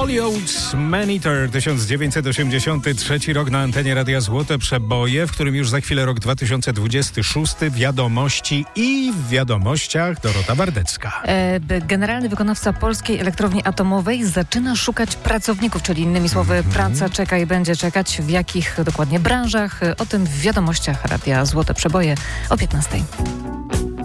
Oates, Man-Eater, 1983 rok na antenie Radia Złote Przeboje, w którym już za chwilę rok 2026, wiadomości i w wiadomościach Dorota Bardecka. Generalny wykonawca Polskiej Elektrowni Atomowej zaczyna szukać pracowników, czyli innymi słowy praca czeka i będzie czekać. W jakich dokładnie branżach? O tym w wiadomościach Radia Złote Przeboje o 15:00.